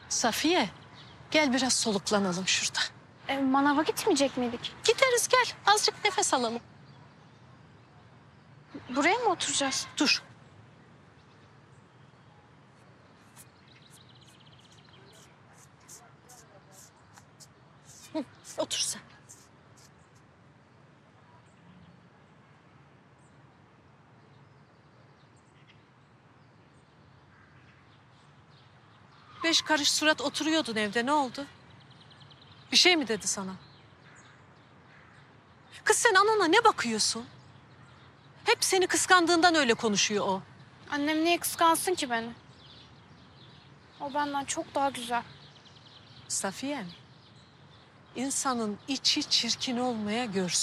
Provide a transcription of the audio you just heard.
Safiye, gel biraz soluklanalım şurada. Manava gitmeyecek miydik? Gideriz gel, azıcık nefes alalım. Buraya mı oturacağız? Dur. Hı, otur sen. Beş karış surat oturuyordun evde, ne oldu? Bir şey mi dedi sana? Kız sen anana ne bakıyorsun? Hep seni kıskandığından öyle konuşuyor o. Annem niye kıskansın ki beni? O benden çok daha güzel. Safiye'm, insanın içi çirkin olmaya görsün.